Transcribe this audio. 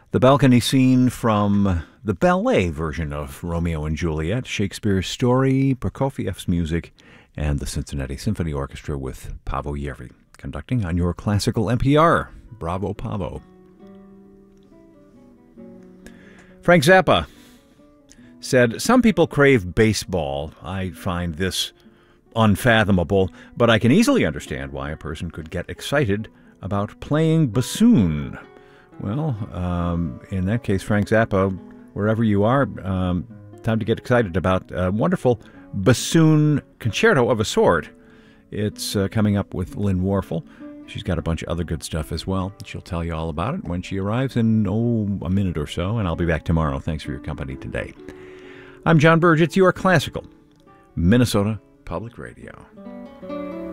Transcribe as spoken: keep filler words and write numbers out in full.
The balcony scene from the ballet version of Romeo and Juliet, Shakespeare's story, Prokofiev's music, and the Cincinnati Symphony Orchestra with Paavo Järvi conducting on your classical N P R. Bravo, Paavo. Frank Zappa said, "Some people crave baseball. I find this unfathomable, but I can easily understand why a person could get excited about playing bassoon." Well, um, in that case, Frank Zappa, wherever you are, um, time to get excited about a wonderful bassoon concerto of a sort. It's uh, coming up with Lynn Warfel. She's got a bunch of other good stuff as well. She'll tell you all about it when she arrives in, oh, a minute or so, and I'll be back tomorrow. Thanks for your company today. I'm John Burge. It's your classical Minnesota Public Radio.